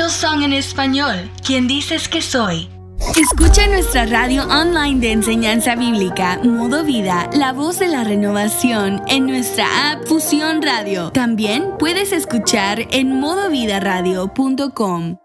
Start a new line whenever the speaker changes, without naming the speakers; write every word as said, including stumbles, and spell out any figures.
Hillsong en español. ¿Quién dices que soy?
Escucha nuestra radio online de enseñanza bíblica, Modo Vida, la voz de la renovación, en nuestra app Fusión Radio. También puedes escuchar en modo vida radio punto com.